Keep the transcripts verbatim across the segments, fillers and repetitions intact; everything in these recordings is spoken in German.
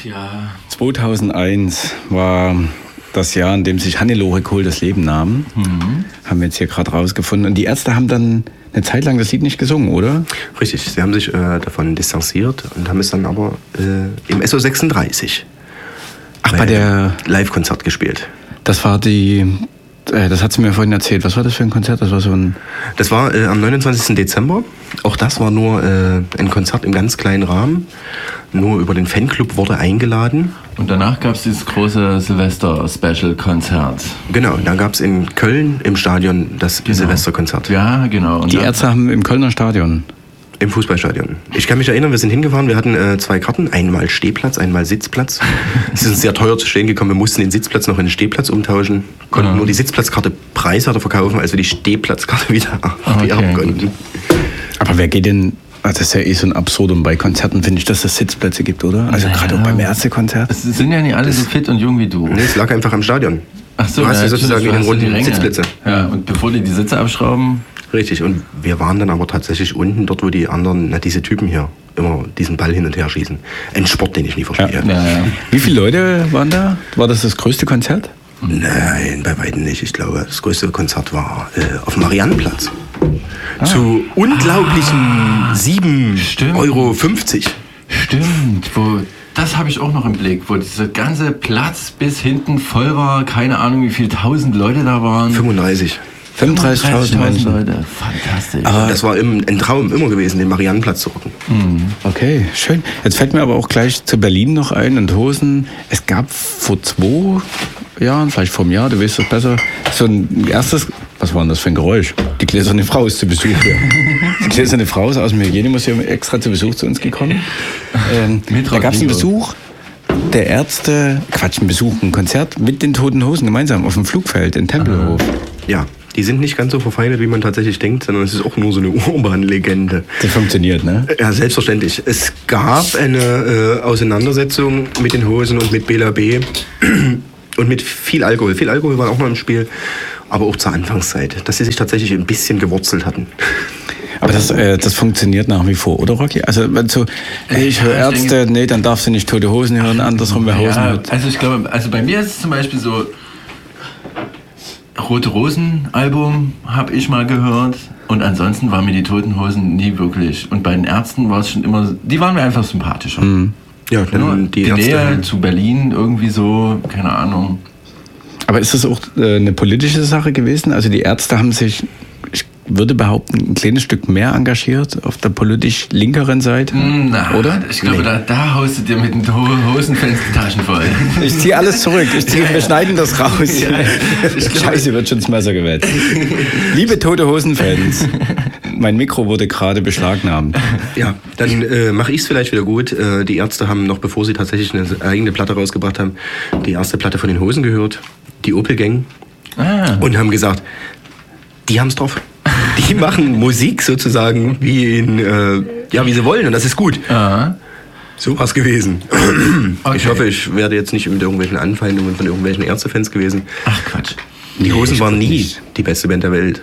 ja. zweitausendeins war das Jahr, in dem sich Hannelore Kohl das Leben nahm. Mhm. Haben wir jetzt hier gerade rausgefunden. Und die Ärzte haben dann eine Zeit lang das Lied nicht gesungen, oder? Richtig, sie haben sich äh, davon distanziert und haben es dann aber äh, im S O sechsunddreißig Ach, bei der Live-Konzert gespielt. Das war die, äh, das hat sie mir vorhin erzählt. Was war das für ein Konzert? Das war so ein... Das war äh, am neunundzwanzigsten Dezember. Auch das war nur äh, ein Konzert im ganz kleinen Rahmen. Nur über den Fanclub wurde eingeladen. Und danach gab es dieses große Silvester-Special-Konzert. Genau, da gab es in Köln im Stadion das genau. Silvesterkonzert. Ja, genau. Und die Ärzte haben im Kölner Stadion... Im Fußballstadion. Ich kann mich erinnern, wir sind hingefahren, wir hatten äh, zwei Karten, einmal Stehplatz, einmal Sitzplatz. Es ist uns sehr teuer zu stehen gekommen, wir mussten den Sitzplatz noch in den Stehplatz umtauschen, konnten ja. nur die Sitzplatzkarte preiswerter verkaufen, als wir die Stehplatzkarte wieder erwerben okay, konnten. Aber wer geht denn, also das ist ja eh so ein Absurdum bei Konzerten, finde ich, dass es Sitzplätze gibt, oder? Also naja. gerade auch beim Ärztekonzert. Es sind ja nicht alle so fit und jung wie du. Nee, es lag einfach am Stadion. Ach so, du hast ja, ja sozusagen in den runden Sitzplätze. Ja, und bevor die die Sitze abschrauben... Richtig, und wir waren dann aber tatsächlich unten, dort wo die anderen, na diese Typen hier, immer diesen Ball hin und her schießen. Ein Sport, den ich nie verstehe. Ja. Ja, ja. Wie viele Leute waren da? War das das größte Konzert? Nein, bei weitem nicht. Ich glaube, das größte Konzert war äh, auf dem Mariannenplatz. Ah. Zu unglaublichen ah. sieben Euro fünfzig. Stimmt, wo... Das habe ich auch noch im Blick, wo dieser ganze Platz bis hinten voll war. Keine Ahnung, wie viele tausend Leute da waren. fünfunddreißig. fünfunddreißigtausend Leute, fantastisch. Aber das war im, ein Traum immer gewesen, den Mariannenplatz zu rocken. Mhm. Okay, schön. Jetzt fällt mir aber auch gleich zu Berlin noch ein und Hosen. Es gab vor zwei Jahren, vielleicht vor einem Jahr, du weißt das besser, so ein erstes, was war denn das für ein Geräusch? Die gläserne Frau ist zu Besuch hier. Die gläserne Frau ist aus dem Hygienemuseum extra zu Besuch zu uns gekommen. Ähm, da gab es einen Besuch der Ärzte, Quatsch, ein Besuch, ein Konzert mit den Toten Hosen gemeinsam auf dem Flugfeld in Tempelhof. Ja. Die sind nicht ganz so verfeinert, wie man tatsächlich denkt, sondern es ist auch nur so eine Urban-Legende. Das funktioniert, ne? Ja, selbstverständlich. Es gab eine äh, Auseinandersetzung mit den Hosen und mit Bela B. und mit viel Alkohol. Viel Alkohol war auch noch im Spiel, aber auch zur Anfangszeit, dass sie sich tatsächlich ein bisschen gewurzelt hatten. Aber das, äh, das funktioniert nach wie vor, oder Rocky? Also wenn so, hey, ich höre Ärzte, ich denke, nee, dann darfst du nicht Tote Hosen hören, andersrum wer Hosen ja, hört. Also ich glaube, also bei mir ist es zum Beispiel so, Rote Rosen Album habe ich mal gehört und ansonsten waren mir die Toten Hosen nie wirklich. Und bei den Ärzten war es schon immer, die waren mir einfach sympathischer. Mhm. Ja, dann die, die Ärzte Nähe zu Berlin irgendwie so, keine Ahnung. Aber ist das auch äh, eine politische Sache gewesen? Also die Ärzte haben sich, ich würde behaupten, ein kleines Stück mehr engagiert auf der politisch linkeren Seite, Na, oder? Ich glaube, nee. da, da haust du dir mit den Hosenfans die Taschen voll. Ich ziehe alles zurück. Ich zieh, wir schneiden das raus. Ja, Scheiße, wird schon ins Messer gewetzt. Liebe Tote Hosenfans, mein Mikro wurde gerade beschlagnahmt. Ja, dann äh, mache ich es vielleicht wieder gut. Äh, die Ärzte haben, noch bevor sie tatsächlich eine eigene Platte rausgebracht haben, die erste Platte von den Hosen gehört, die Opel Gang, ah. und haben gesagt, die haben es drauf. Die machen Musik sozusagen wie in, äh, ja, wie sie wollen und das ist gut. Aha. So war's gewesen. Okay. Ich hoffe, ich werde jetzt nicht mit irgendwelchen Anfeindungen von irgendwelchen Ärztefans gewesen. Ach Quatsch. Die Hosen waren nie die beste Band der Welt.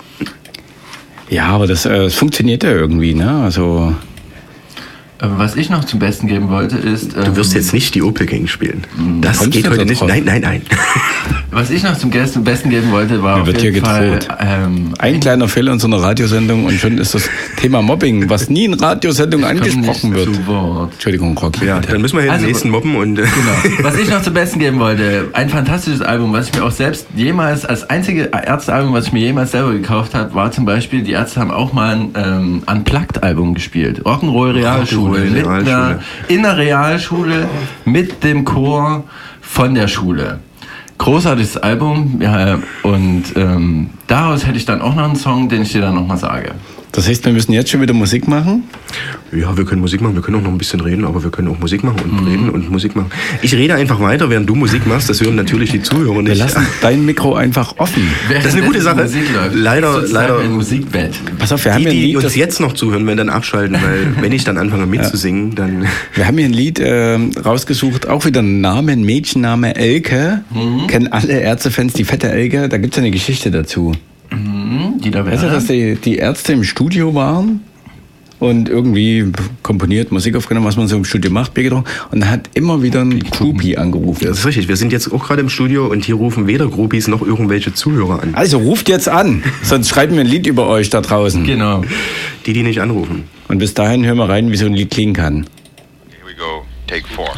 Ja, aber das, äh, das funktioniert ja irgendwie, ne? Also... Was ich noch zum Besten geben wollte ist... Du wirst ähm, jetzt nicht die Opel Gang spielen. Das geht heute nicht. Nein, nein, nein. Was ich noch zum Besten geben wollte, war Mir wird auf hier jeden gedroht. Fall... Ähm, ein kleiner Fehler in so einer Radiosendung und schon ist das Thema Mobbing, was nie in Radiosendungen angesprochen wird. Zu Wort. Entschuldigung, Rocky. Ja, dann müssen wir jetzt also, den nächsten mobben und... Genau. Was ich noch zum Besten geben wollte, ein fantastisches Album, was ich mir auch selbst jemals, als einzige Ärztealbum, was ich mir jemals selber gekauft habe, war zum Beispiel, die Ärzte haben auch mal ein ähm, Unplugged-Album gespielt. Rock'n'Roll Realschule. Mit einer, in der Realschule mit dem Chor von der Schule. Großartiges Album, ja, und ähm, daraus hätte ich dann auch noch einen Song, den ich dir dann nochmal sage. Das heißt, wir müssen jetzt schon wieder Musik machen? Ja, wir können Musik machen, wir können auch noch ein bisschen reden, aber wir können auch Musik machen und mhm. reden und Musik machen. Ich rede einfach weiter, während du Musik machst, das hören natürlich die Zuhörer nicht. Wir lassen dein Mikro einfach offen. Das ist eine gute Sache. Leider, leider. Ein Musikbett. Pass auf, wir die, haben hier ein die Lied, uns jetzt noch zuhören, werden dann abschalten, weil wenn ich dann anfange mitzusingen, dann... Wir haben hier ein Lied äh, rausgesucht, auch wieder ein Name, ein Mädchenname, Elke. Mhm. Kennen alle Ärztefans die fette Elke, da gibt es eine Geschichte dazu. Mhm, die da weißt du, dass die, die Ärzte im Studio waren und irgendwie komponiert, Musik aufgenommen, was man so im Studio macht, Bier getrunken. Und dann hat immer wieder ein Groupie angerufen. Das ist richtig. Wir sind jetzt auch gerade im Studio und hier rufen weder Groupies noch irgendwelche Zuhörer an. Also ruft jetzt an, sonst schreiben wir ein Lied über euch da draußen. Genau. Die, die nicht anrufen. Und bis dahin hören wir rein, wie so ein Lied klingen kann. Here we go. Take four.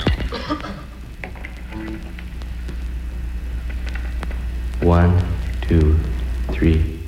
One, two, three.